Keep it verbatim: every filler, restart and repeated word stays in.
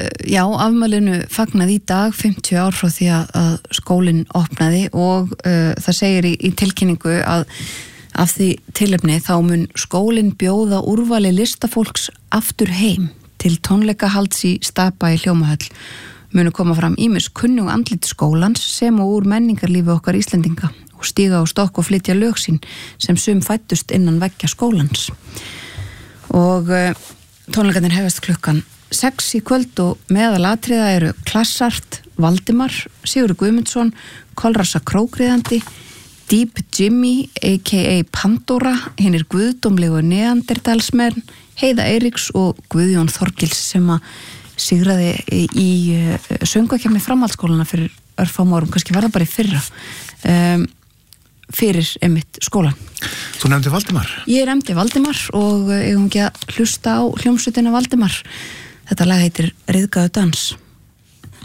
já, afmælinu fagnað í dag, fimmtíu ár frá því að, að skólinn opnaði og uh, það segir í, í tilkynningu að af því tilefni þá mun skólinn bjóða úrvali listafólks aftur heim til tónleikahalds í Stapa í Hljómahöll. Munu koma fram ýmis kunnug andlit skólans sem og úr menningarlífi okkar Íslendinga og stíga á stokk og flytja lög sín sem sum fættust innan veggja skólans. Og uh, tónleikarnir hefjast klukkan sex í kvöld og meðal atriða eru Klassart, Valdimar, Sigurður Guðmundsson, Kolrasa Krókriðandi, Deep Jimmy, a k a. Pandora, hinnir guðdómlegu neanderdalsmenn, Heiða Eiríks og Guðjón Þorgils sem að sigraði í söngvakeppni framhaldsskólana fyrir örfám árum, kannski var það bara í fyrra, um, fyrir einmitt skólan. Þú nefndi Valdimar? Ég nefndi Valdimar og eigum ekki að hlusta á hljómsveitina Valdimar. Þetta lag heitir Ryðgaður dans.